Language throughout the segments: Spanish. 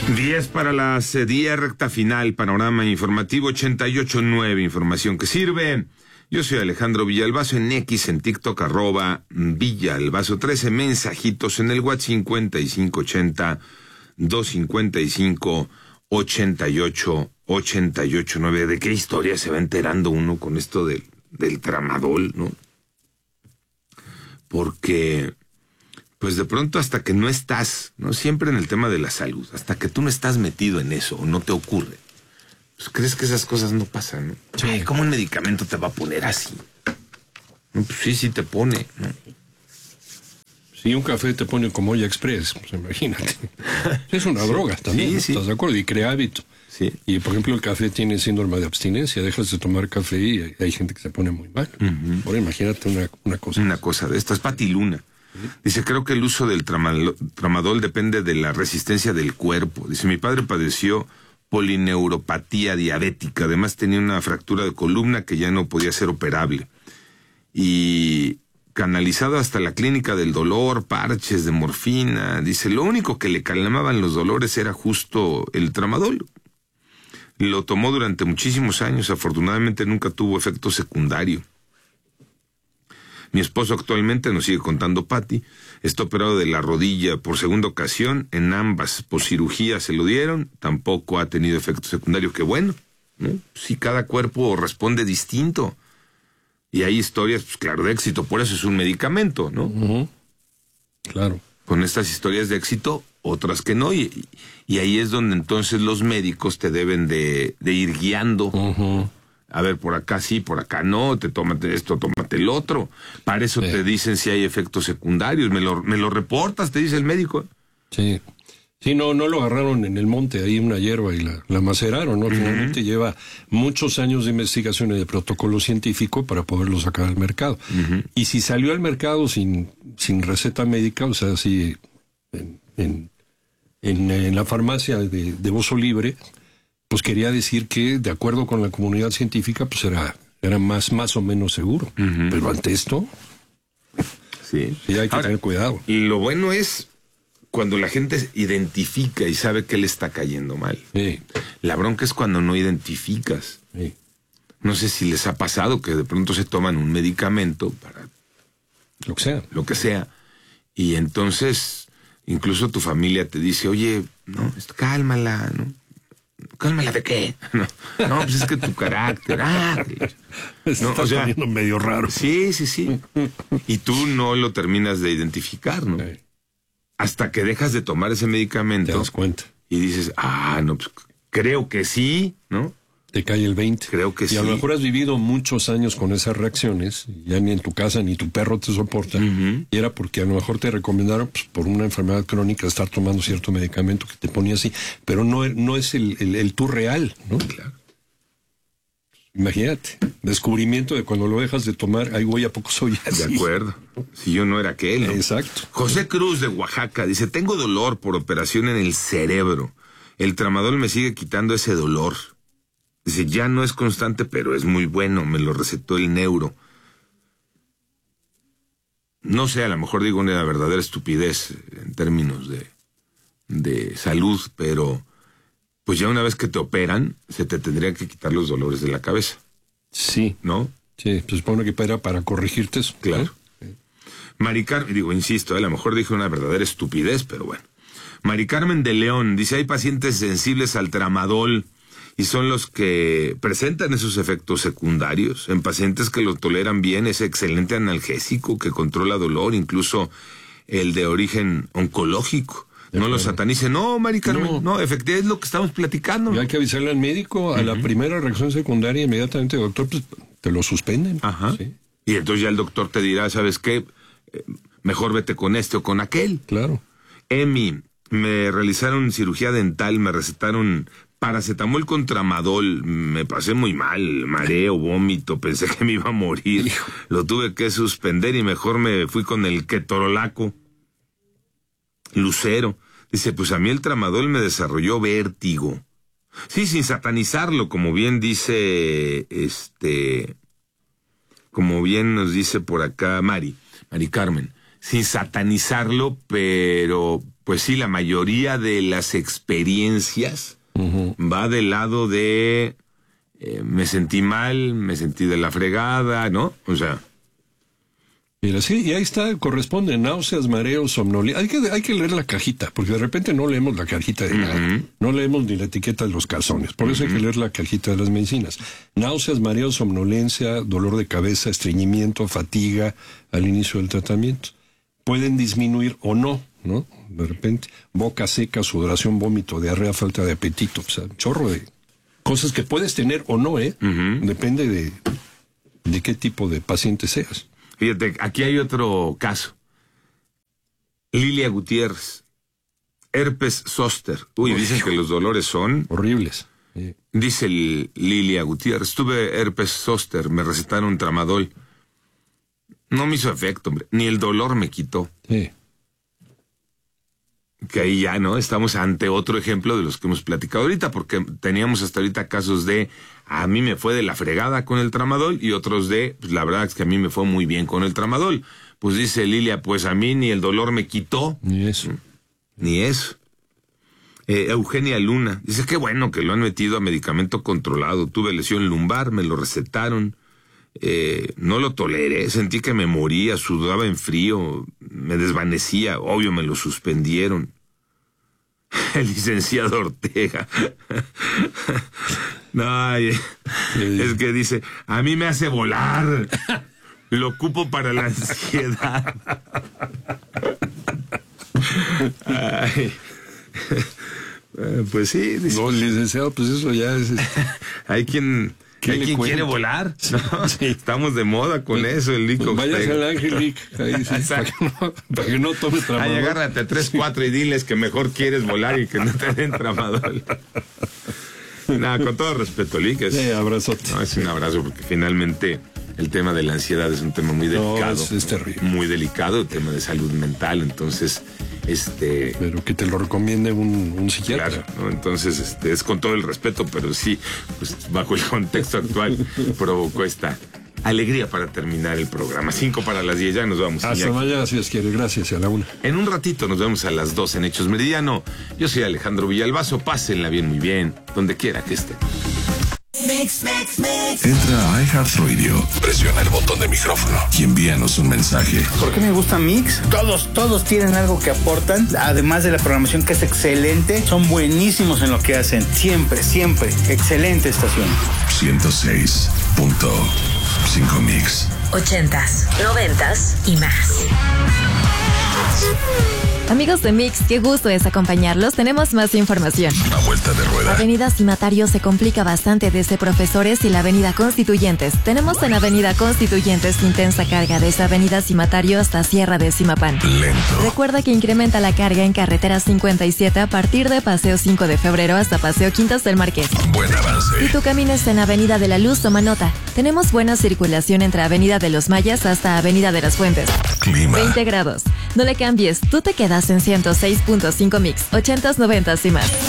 10 para las 10, recta final, panorama informativo 88.9, información que sirve. Yo soy Alejandro Villalbazo, en X, en TikTok, @Villalbazo13, mensajitos en el WhatsApp 5580-255-8889. ¿De qué historia se va enterando uno con esto del tramadol, no? Porque pues de pronto hasta que no estás, ¿no? Siempre en el tema de la salud, hasta que tú no estás metido en eso, o no te ocurre, pues crees que esas cosas no pasan, ¿no? Sí. Ay, ¿cómo un medicamento te va a poner así? No, pues sí te pone, ¿no? Si un café te pone como olla express, pues imagínate. Es una droga también, sí, ¿no? ¿Estás de acuerdo? Y crea hábito. Sí. Y por ejemplo el café tiene síndrome de abstinencia, dejas de tomar café y hay gente que se pone muy mal. Ahora imagínate una cosa. Una cosa de estas, Pati Luna. Dice, creo que el uso del tramadol depende de la resistencia del cuerpo. Dice, mi padre padeció polineuropatía diabética. Además tenía una fractura de columna que ya no podía ser operable. Y canalizado hasta la clínica del dolor, parches de morfina. Dice, lo único que le calmaban los dolores era justo el tramadol. Lo tomó durante muchísimos años. Afortunadamente nunca tuvo efecto secundario. Mi esposo actualmente, nos sigue contando Pati, está operado de la rodilla por segunda ocasión, en ambas por cirugía se lo dieron, tampoco ha tenido efecto secundario, qué bueno, ¿no? Sí, cada cuerpo responde distinto. Y hay historias, pues claro, de éxito, por eso es un medicamento, ¿no? Claro. Con estas historias de éxito, otras que no, y ahí es donde entonces los médicos te deben de ir guiando. A ver, por acá sí, por acá no, tómate esto, tómate el otro. Para eso te dicen si hay efectos secundarios, me lo reportas, te dice el médico. Sí. Sí, no lo agarraron en el monte, ahí una hierba y la maceraron, ¿no? Finalmente lleva muchos años de investigación y de protocolo científico para poderlo sacar al mercado. Y si salió al mercado sin receta médica, o sea, así en la farmacia de uso libre, pues quería decir que, de acuerdo con la comunidad científica, pues era más o menos seguro. Pero ante esto, sí hay que tener cuidado. Y lo bueno es cuando la gente identifica y sabe que le está cayendo mal. Sí. La bronca es cuando no identificas. Sí. No sé si les ha pasado que de pronto se toman un medicamento para lo que sea, y entonces incluso tu familia te dice, oye, no, cálmala, ¿no? ¿Cálmala de qué? No, pues es que tu carácter. Estás poniendo medio raro. Sí. Y tú no lo terminas de identificar, ¿no? Sí. Hasta que dejas de tomar ese medicamento. Te das cuenta. Y dices, no, pues creo que sí, ¿no? Te cae el 20. Creo que sí. Y a lo mejor has vivido muchos años con esas reacciones, ya ni en tu casa ni tu perro te soporta, y era porque a lo mejor te recomendaron, pues, por una enfermedad crónica, estar tomando cierto medicamento que te ponía así, pero no es el tú real, ¿no? Claro. Imagínate, descubrimiento de cuando lo dejas de tomar, ay, güey, ¿a poco soy así? De acuerdo, si yo no era aquel, ¿no? Exacto. José Cruz de Oaxaca dice, tengo dolor por operación en el cerebro, el tramadol me sigue quitando ese dolor. Dice, ya no es constante, pero es muy bueno, me lo recetó el neuro. No sé, a lo mejor digo una verdadera estupidez en términos de salud, pero pues ya una vez que te operan, se te tendrían que quitar los dolores de la cabeza. Sí. ¿No? Sí, pues supone que era para corregirte eso. Claro. Sí. Mari Carmen, insisto, a lo mejor dije una verdadera estupidez, pero bueno. Mari Carmen de León dice, hay pacientes sensibles al tramadol y son los que presentan esos efectos secundarios. En pacientes que lo toleran bien, es excelente analgésico que controla dolor, incluso el de origen oncológico. No lo satanicen. No, Mari Carmen, no, efectivamente es lo que estamos platicando. Y hay que avisarle al médico, a la primera reacción secundaria, inmediatamente, doctor, pues te lo suspenden. Ajá. ¿Sí? Y entonces ya el doctor te dirá, ¿sabes qué? Mejor vete con este o con aquel. Claro. Emi, me realizaron cirugía dental, me recetaron paracetamol con tramadol, me pasé muy mal, mareo, vómito, pensé que me iba a morir. Lo tuve que suspender y mejor me fui con el ketorolaco. Lucero dice, pues a mí el tramadol me desarrolló vértigo. Sí, sin satanizarlo, como bien dice, como bien nos dice por acá Mari Carmen. sin satanizarlo, pero pues sí, la mayoría de las experiencias va del lado de me sentí mal, me sentí de la fregada, ¿no? O sea... Mira, sí, y ahí está, corresponde, náuseas, mareos, somnolencia. Hay que leer la cajita, porque de repente no leemos la cajita de nada. No leemos ni la etiqueta de los calzones. Por eso hay que leer la cajita de las medicinas. Náuseas, mareos, somnolencia, dolor de cabeza, estreñimiento, fatiga al inicio del tratamiento. Pueden disminuir o no, ¿no? De repente, boca seca, sudoración, vómito, diarrea, falta de apetito. O sea, un chorro de cosas que puedes tener o no, Depende de qué tipo de paciente seas. Fíjate, aquí hay otro caso. Lilia Gutiérrez, herpes zóster. Dicen que los dolores son... horribles. Sí. Dice Lilia Gutiérrez, tuve herpes zóster, me recetaron tramadol. No me hizo efecto, hombre, ni el dolor me quitó. Sí. Que ahí ya, ¿no? Estamos ante otro ejemplo de los que hemos platicado ahorita, porque teníamos hasta ahorita casos de a mí me fue de la fregada con el tramadol y otros de, pues la verdad es que a mí me fue muy bien con el tramadol. Pues dice Lilia, pues a mí ni el dolor me quitó. Ni eso. Ni eso. Eugenia Luna, dice que bueno que lo han metido a medicamento controlado. Tuve lesión lumbar, me lo recetaron. No lo toleré, sentí que me moría, sudaba en frío, me desvanecía, obvio me lo suspendieron. El licenciado Ortega. Ay, es que dice, a mí me hace volar, lo ocupo para la ansiedad. Ay. Pues sí. Dice, no, licenciado, pues eso ya es... Hay quien quiere volar, ¿no? Sí. Estamos de moda con eso, el Lico. Váyase al Ángel, ahí sí, para que no tomes tramadol. Ay, agárrate 3, 4 y diles que mejor quieres volar y que no te den tramadol. Nada, con todo respeto, Lic. Sí, abrazote. No, es un abrazo porque finalmente el tema de la ansiedad es un tema muy delicado. No, es terrible. Muy delicado, el tema de salud mental, entonces... Pero que te lo recomiende un psiquiatra. Claro, ¿no? Entonces, es con todo el respeto, pero sí, pues bajo el contexto actual provocó esta alegría para terminar el programa. 5 para las 10, ya nos vamos. Hasta mañana, si Dios quiere. Gracias, a la 1. En un ratito nos vemos a las 2 en Hechos Meridiano. Yo soy Alejandro Villalbazo, pásenla bien, muy bien, donde quiera que estén. Entra a iHeartRadio, presiona el botón de micrófono y envíanos un mensaje. ¿Por qué me gusta Mix? Todos tienen algo que aportan, además de la programación que es excelente, son buenísimos en lo que hacen, siempre, excelente estación. 106.5 Mix. 80s, 90s y más. Amigos de Mix, qué gusto es acompañarlos. Tenemos más información. A vuelta de rueda. Avenida Cimatario se complica bastante desde Profesores y la Avenida Constituyentes. Tenemos en Avenida Constituyentes intensa carga desde Avenida Cimatario hasta Sierra de Zimapán. Lento. Recuerda que incrementa la carga en carretera 57 a partir de Paseo 5 de Febrero hasta Paseo Quintas del Marqués. Buen avance. Si tu camino está en Avenida de la Luz, toma nota. Tenemos buena circulación entre Avenida de los Mayas hasta Avenida de las Fuentes. Clima. 20 grados. No le cambies, tú te quedas en 106.5 Mix, 80s, 90s y más.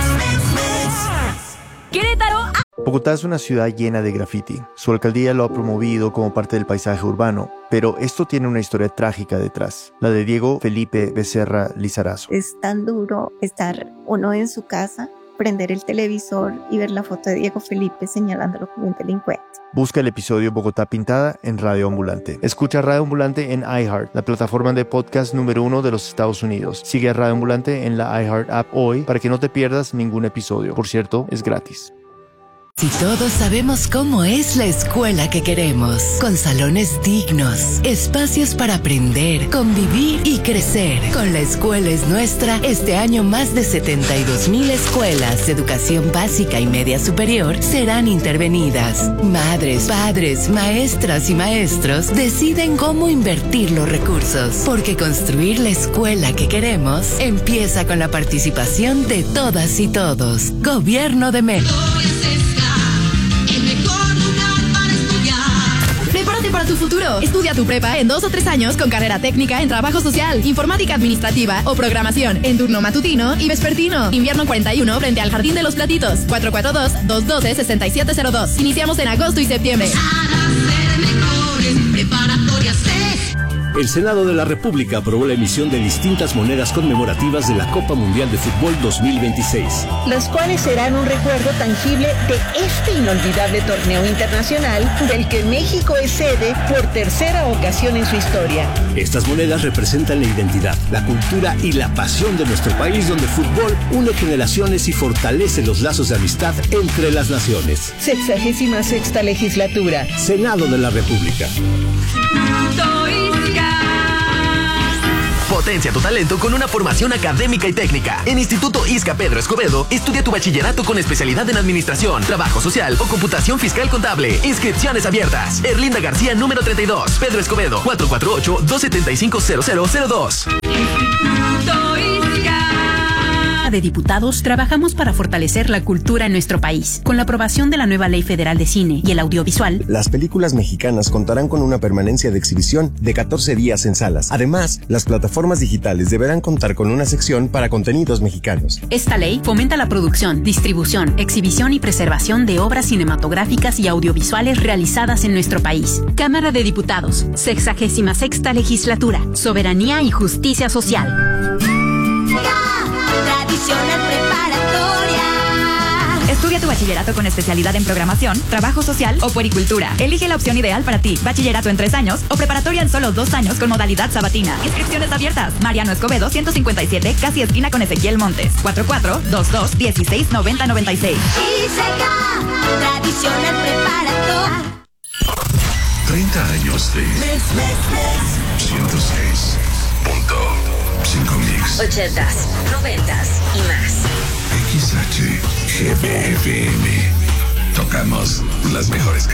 ¡Querétaro! Bogotá es una ciudad llena de graffiti. Su alcaldía lo ha promovido como parte del paisaje urbano, pero esto tiene una historia trágica detrás, la de Diego Felipe Becerra Lizarazo. Es tan duro estar uno en su casa, prender el televisor y ver la foto de Diego Felipe señalándolo como un delincuente. Busca el episodio Bogotá Pintada en Radio Ambulante. Escucha Radio Ambulante en iHeart, la plataforma de podcast número 1 de los Estados Unidos. Sigue a Radio Ambulante en la iHeart app hoy para que no te pierdas ningún episodio. Por cierto, es gratis. Si todos sabemos cómo es la escuela que queremos, con salones dignos, espacios para aprender, convivir y crecer. Con La Escuela es Nuestra, este año más de 72,000 escuelas de educación básica y media superior serán intervenidas. Madres, padres, maestras y maestros deciden cómo invertir los recursos, porque construir la escuela que queremos empieza con la participación de todas y todos. Gobierno de México. Prepárate para tu futuro. Estudia tu prepa en 2 o 3 años con carrera técnica en trabajo social, informática administrativa o programación en turno matutino y vespertino. Invierno 41 frente al Jardín de los Platitos. 442-212-6702. Iniciamos en agosto y septiembre. Para ser mejores, preparatorias es El Senado de la República aprobó la emisión de distintas monedas conmemorativas de la Copa Mundial de Fútbol 2026. Las cuales serán un recuerdo tangible de este inolvidable torneo internacional del que México es sede por tercera ocasión en su historia. Estas monedas representan la identidad, la cultura y la pasión de nuestro país, donde el fútbol une generaciones y fortalece los lazos de amistad entre las naciones. 66ª legislatura. Senado de la República. Potencia tu talento con una formación académica y técnica. En Instituto Isca Pedro Escobedo, estudia tu bachillerato con especialidad en Administración, Trabajo Social o Computación Fiscal Contable. Inscripciones abiertas. Erlinda García, número 32. Pedro Escobedo, 448-275-0002. De diputados trabajamos para fortalecer la cultura en nuestro país. Con la aprobación de la nueva Ley Federal de Cine y el Audiovisual, las películas mexicanas contarán con una permanencia de exhibición de 14 días en salas. Además, las plataformas digitales deberán contar con una sección para contenidos mexicanos. Esta ley fomenta la producción, distribución, exhibición y preservación de obras cinematográficas y audiovisuales realizadas en nuestro país. Cámara de Diputados, 66ª Legislatura, Soberanía y Justicia Social. Tradicional preparatoria. Estudia tu bachillerato con especialidad en programación, trabajo social o puericultura. Elige la opción ideal para ti. Bachillerato en 3 años o preparatoria en solo 2 años con modalidad sabatina. Inscripciones abiertas. Mariano Escobedo, 157, casi esquina con Ezequiel Montes. 44-22-16-90-96. Tradicional preparatoria. 30 años de 106.5 mix. 80s, 90s y más. XHGBFM. Tocamos las mejores canciones.